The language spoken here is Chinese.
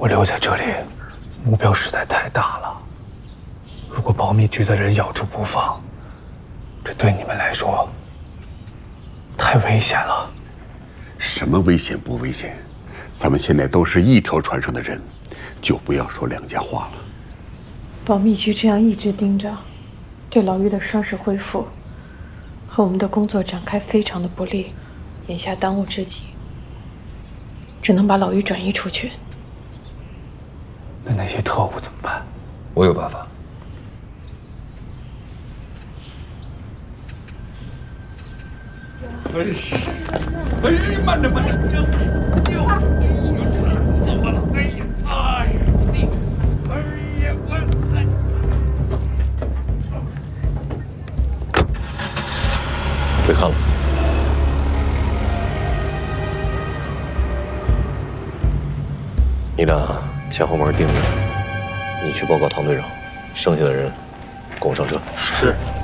我留在这里，目标实在太大了。如果保密局的人咬住不放，这对你们来说太危险了。 什么危险不危险？咱们现在都是一条船上的人，就不要说两家话了。 保密局这样一直盯着，对老于的伤势恢复和我们的工作展开非常的不利。眼下当务之急，只能把老于转移出去。 那些特务怎么办？ 我有办法。 哎，慢着，死我了！我塞！ 别看了。你俩前后门盯着，你去报告唐队长，剩下的人跟我上车。 是。